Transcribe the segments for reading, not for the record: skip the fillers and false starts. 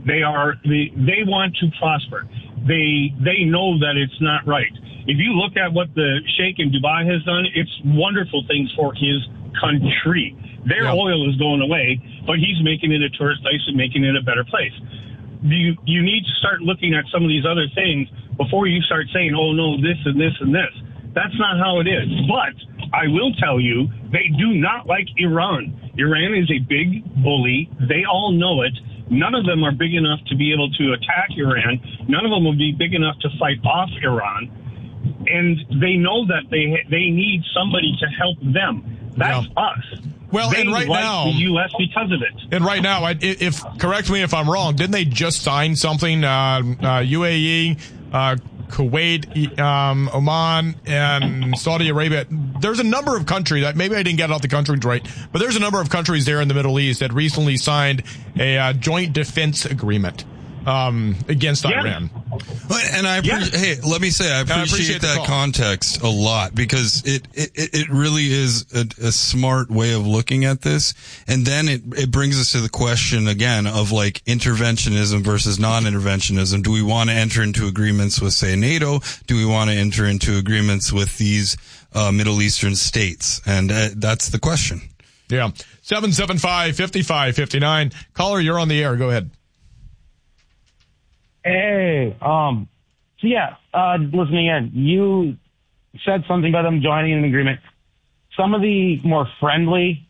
They want to prosper. They know that it's not right. If you look at what the Sheikh in Dubai has done, it's wonderful things for his country. Their oil is going away, but he's making it a tourist place and making it a better place. You need to start looking at some of these other things before you start saying, oh, no, this and this and this. That's not how it is. But I will tell you, they do not like Iran. Iran is a big bully. They all know it. None of them are big enough to be able to attack Iran. None of them will be big enough to fight off Iran. And they know that they need somebody to help them. That's us. Well, they and right like now, the U.S. because of it. And right now, if correct me if I'm wrong, didn't they just sign something? UAE, Kuwait, Oman, and Saudi Arabia. There's a number of countries that maybe I didn't get all the countries right, but there's a number of countries there in the Middle East that recently signed a joint defense agreement against Iran. And hey, let me say, I appreciate that context a lot, because it really is a smart way of looking at this. And then it brings us to the question again of like interventionism versus non-interventionism. Do we want to enter into agreements with, say, NATO? Do we want to enter into agreements with these Middle Eastern states? And that's the question. Yeah. 775-5559. Caller, you're on the air. Go ahead. Hey, listening in, you said something about them joining an agreement. Some of the more friendly,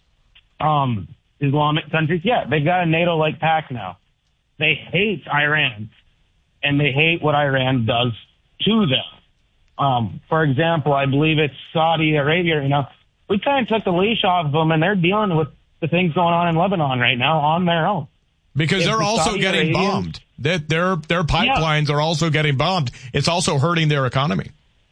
Islamic countries, they've got a NATO-like pact now. They hate Iran, and they hate what Iran does to them. For example, I believe it's Saudi Arabia, we kind of took the leash off of them, and they're dealing with the things going on in Lebanon right now on their own. Because they're also getting bombed. Their pipelines are also getting bombed. It's also hurting their economy.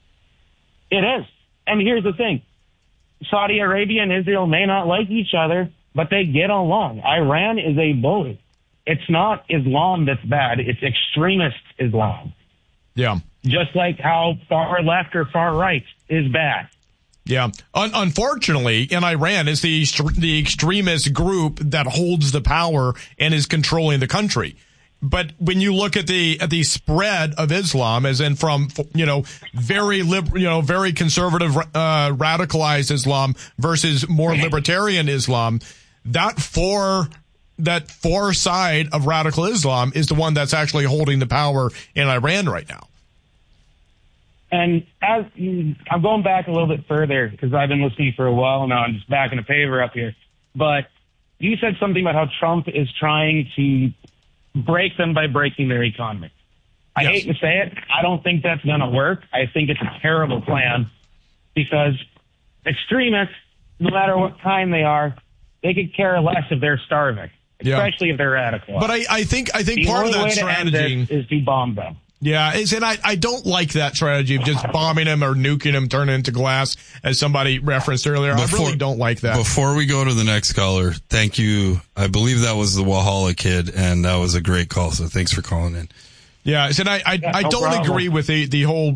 It is. And here's the thing. Saudi Arabia and Israel may not like each other, but they get along. Iran is a bully. It's not Islam that's bad. It's extremist Islam. Yeah. Just like how far left or far right is bad. Yeah. Unfortunately, in Iran is the extremist group that holds the power and is controlling the country. But when you look at the spread of Islam, as in from, very very conservative, radicalized Islam versus more libertarian Islam, that far side of radical Islam is the one that's actually holding the power in Iran right now. And I'm going back a little bit further because I've been listening for a while now. I'm just backing a paver up here. But you said something about how Trump is trying to break them by breaking their economy. I hate to say it. I don't think that's going to work. I think it's a terrible plan because extremists, no matter what kind they are, they could care less if they're starving, especially if they're radical. But I think part of that strategy is to bomb them. Yeah, and I don't like that strategy of just bombing him or nuking him, turning into glass, as somebody referenced earlier. I really don't like that. Before we go to the next caller, thank you. I believe that was the Walhalla kid, and that was a great call, so thanks for calling in. Yeah, and I don't agree with the whole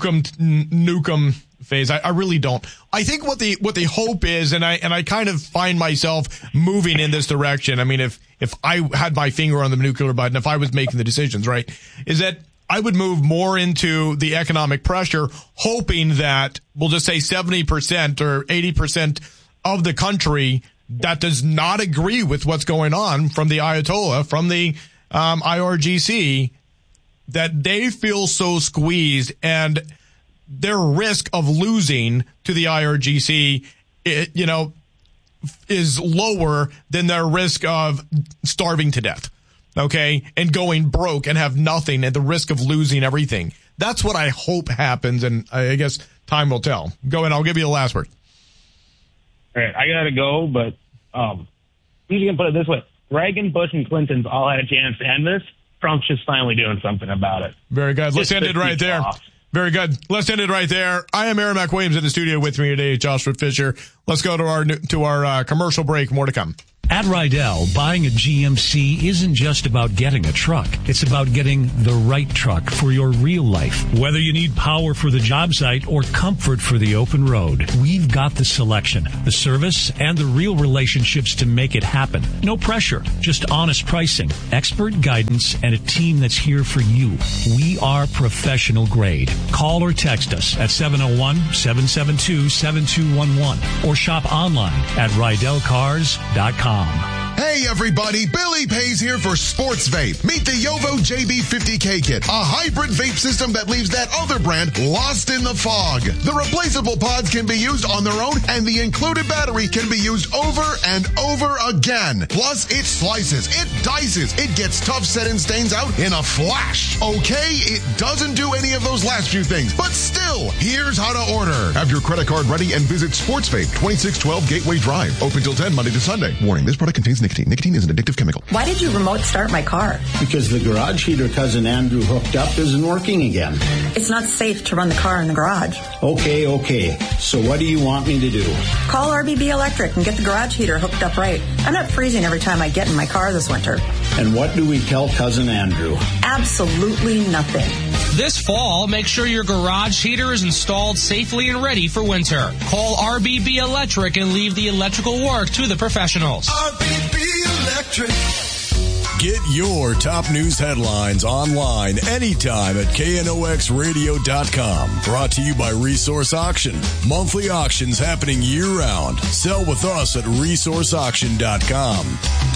nukem phase. I really don't. I think what the hope is, and I kind of find myself moving in this direction. I mean, if I had my finger on the nuclear button, if I was making the decisions, right, is that I would move more into the economic pressure, hoping that we'll just say 70% or 80% of the country that does not agree with what's going on from the Ayatollah, from the IRGC, that they feel so squeezed and their risk of losing to the IRGC, is lower than their risk of starving to death. Okay, and going broke and have nothing at the risk of losing everything. That's what I hope happens, and I guess time will tell. Go ahead, I'll give you the last word. All right, I gotta go, but you can put it this way. Reagan, Bush, and Clinton's all had a chance to end this. Trump's just finally doing something about it. Very good. Let's end it right there. Very good. Let's end it right there. I am Aaron MacWilliams in the studio with me today, Joshua Fisher. Let's go to our commercial break. More to come. At Rydell, buying a GMC isn't just about getting a truck. It's about getting the right truck for your real life. Whether you need power for the job site or comfort for the open road, we've got the selection, the service, and the real relationships to make it happen. No pressure, just honest pricing, expert guidance, and a team that's here for you. We are professional grade. Call or text us at 701-772-7211 or shop online at RydellCars.com. Hey everybody, Billy Pays here for Sports Vape. Meet the Yovo JB50K Kit, a hybrid vape system that leaves that other brand lost in the fog. The replaceable pods can be used on their own, and the included battery can be used over and over again. Plus, it slices, it dices, it gets tough set-in stains out in a flash. Okay, it doesn't do any of those last few things, but still, here's how to order. Have your credit card ready and visit Sports Vape, 2612 Gateway Drive. Open till 10 Monday to Sunday. Warning, this product contains nicotine. Nicotine is an addictive chemical. Why did you remote start my car? Because the garage heater Cousin Andrew hooked up isn't working again. It's not safe to run the car in the garage. Okay. So what do you want me to do? Call RBB Electric and get the garage heater hooked up right. I'm not freezing every time I get in my car this winter. And what do we tell Cousin Andrew? Absolutely nothing. This fall, make sure your garage heater is installed safely and ready for winter. Call RBB Electric and leave the electrical work to the professionals. RBB Electric. Get your top news headlines online anytime at knoxradio.com. Brought to you by Resource Auction. Monthly auctions happening year-round. Sell with us at resourceauction.com.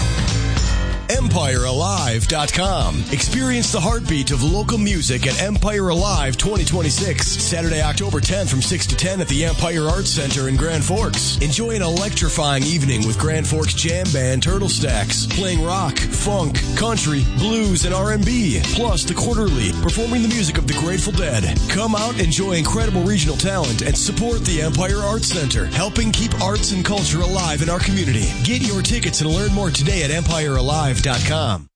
EmpireAlive.com. Experience the heartbeat of local music at Empire Alive 2026. Saturday, October 10th from 6 to 10 at the Empire Arts Center in Grand Forks. Enjoy an electrifying evening with Grand Forks jam band Turtle Stacks, playing rock, funk, country, blues, and R&B. Plus The Quarterly, performing the music of the Grateful Dead. Come out, enjoy incredible regional talent, and support the Empire Arts Center, helping keep arts and culture alive in our community. Get your tickets and learn more today at EmpireAlive.com.